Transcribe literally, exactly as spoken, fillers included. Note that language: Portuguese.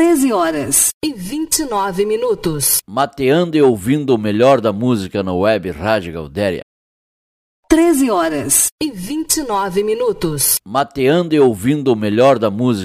treze horas e vinte e nove minutos. Mateando e ouvindo o melhor da música na web Rádio Gaudéria. treze horas e vinte e nove minutos. Mateando e ouvindo o melhor da música